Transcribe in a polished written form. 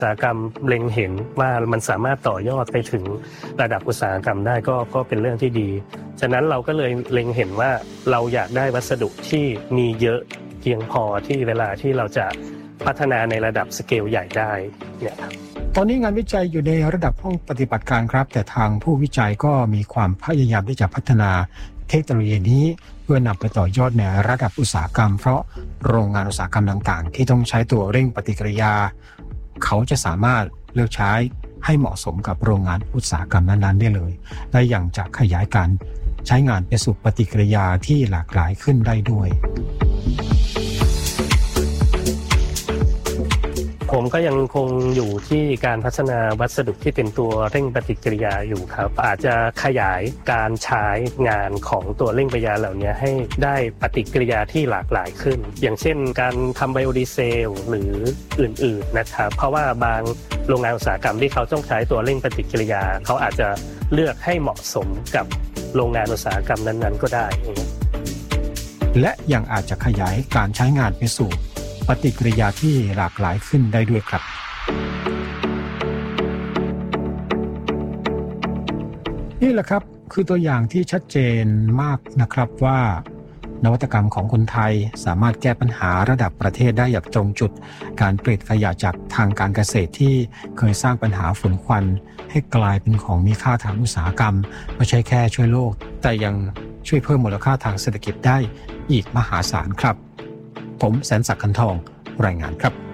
อุตสาหกรรมเล็งเห็นว่ามันสามารถต่อยอดไปถึงระดับอุตสาหกรรมได้ก็เป็นเรื่องที่ดีฉะนั้นเราก็เลยเล็งเห็นว่าเราอยากได้วัสดุที่มีเยอะเพียงพอที่เวลาที่เราจะพัฒนาในระดับสเกลใหญ่ได้เนี่ยครับตอนนี้งานวิจัยอยู่ในระดับห้องปฏิบัติการครับแต่ทางผู้วิจัยก็มีความพยายามที่จะพัฒนาเทคโนโลยีนี้เพื่อนำไปต่อยอดในระดับอุตสาหกรรมเพราะโรงงานอุตสาหกรรมต่างๆที่ต้องใช้ตัวเร่งปฏิกิริยาเขาจะสามารถเลือกใช้ให้เหมาะสมกับโรงงานอุตสาหกรรมนั้นๆได้เลยและยังจะขยายการใช้งานไปสู่ปฏิกิริยาที่หลากหลายขึ้นได้ด้วยผมก็ยังคงอยู่ที่การพัฒนาวัสดุที่เป็นตัวเร่งปฏิกิริยาอยู่ครับอาจจะขยายการใช้งานของตัวเร่งปฏิกิริยาเหล่านี้ให้ได้ปฏิกิริยาที่หลากหลายขึ้นอย่างเช่นการทำไบโอดีเซลหรืออื่นๆนะครับเพราะว่าบางโรงงานอุตสาหกรรมที่เขาต้องใช้ตัวเร่งปฏิกิริยาเขาอาจจะเลือกให้เหมาะสมกับโรงงานอุตสาหกรรมนั้นๆก็ได้และยังอาจจะขยายการใช้งานไปสู่ปฏิกิริยาที่หลากหลายขึ้นได้ด้วยครับนี่แหละครับคือตัวอย่างที่ชัดเจนมากนะครับว่านวัตกรรมของคนไทยสามารถแก้ปัญหาระดับประเทศได้อย่างตรงจุดการผลิตขยะจากทางการเกษตรที่เคยสร้างปัญหาฝุ่นควันให้กลายเป็นของมีค่าทางอุตสาหกรรมไม่ใช่แค่ช่วยโลกแต่ยังช่วยเพิ่มมูลค่าทางเศรษฐกิจได้อีกมหาศาลครับผมแสนศักดิ์ ขันทองรายงานครับ